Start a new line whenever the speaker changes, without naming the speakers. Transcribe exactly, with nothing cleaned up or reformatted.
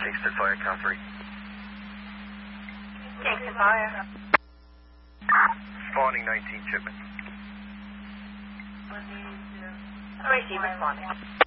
Kingston Fire, count three.
Kingston Fire.
Spawning nineteen, Chipman.
Receive responding.